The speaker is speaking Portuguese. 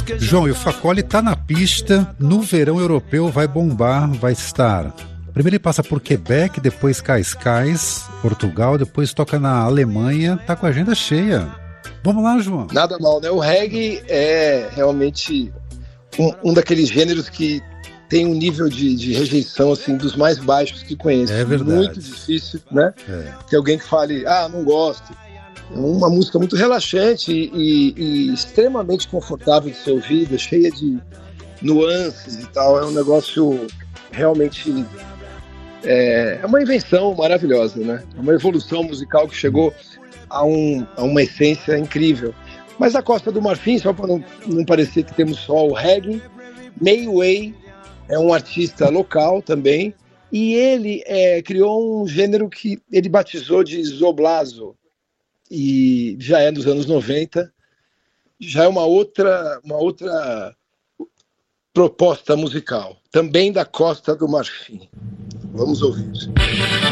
João, e o Facoli tá na pista, no verão europeu vai bombar, vai estar... Primeiro ele passa por Quebec, depois Cascais, Portugal, depois toca na Alemanha, tá com a agenda cheia. Vamos lá, João. Nada mal, né? O reggae é realmente um daqueles gêneros que tem um nível de rejeição assim, dos mais baixos que conheço. É verdade. Muito difícil, né? Ter alguém que fale, não gosto. É uma música muito relaxante e extremamente confortável de ser ouvida, cheia de nuances e tal. É um negócio realmente... É uma invenção maravilhosa, né? É uma evolução musical que chegou a uma essência incrível. Mas a Costa do Marfim, só para não parecer que temos só o reggae, May Way é um artista local também, e ele criou um gênero que ele batizou de Zoblazo, e já é nos anos 90, já é uma outra proposta musical, também da Costa do Marfim. Vamos ouvir.